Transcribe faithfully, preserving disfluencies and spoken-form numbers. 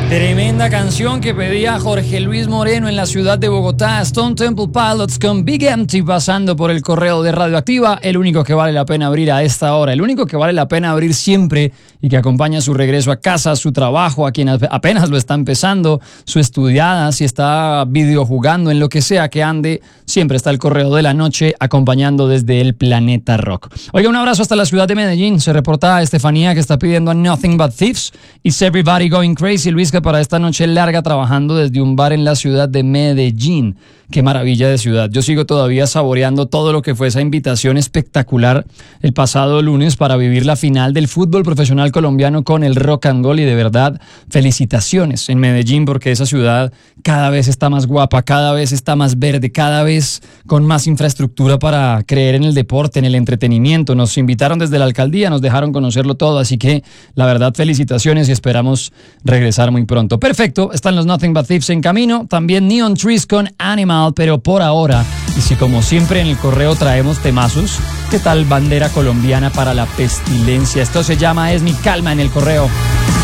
Tremenda canción que pedía Jorge Luis Moreno en la ciudad de Bogotá. Stone Temple Pilots con Big Empty pasando por el correo de Radioactiva. El único que vale la pena abrir a esta hora. El único que vale la pena abrir siempre y que acompaña su regreso a casa, su trabajo, a quien apenas lo está empezando, su estudiada, si está videojugando, en lo que sea que ande. Siempre está el correo de la noche acompañando desde el planeta rock. Oiga, un abrazo hasta la ciudad de Medellín. Se reporta Estefanía que está pidiendo a Nothing But Thieves. Is Everybody Going Crazy? Luis, que para esta noche larga trabajando desde un bar en la ciudad de Medellín. Qué maravilla de ciudad. Yo sigo todavía saboreando todo lo que fue esa invitación espectacular el pasado lunes para vivir la final del fútbol profesional colombiano con el Rock and Roll, y de verdad, felicitaciones en Medellín, porque esa ciudad cada vez está más guapa, cada vez está más verde, cada vez con más infraestructura para creer en el deporte, en el entretenimiento. Nos invitaron desde la alcaldía, nos dejaron conocerlo todo, así que la verdad, felicitaciones y esperamos regresar muy pronto. Perfecto, están los Nothing But Thieves en camino, también Neon Trees con Animal, pero por ahora, y si como siempre en el correo traemos temazos, ¿qué tal Bandera Colombiana para la Pestilencia? Esto se llama Es mi calma en el correo.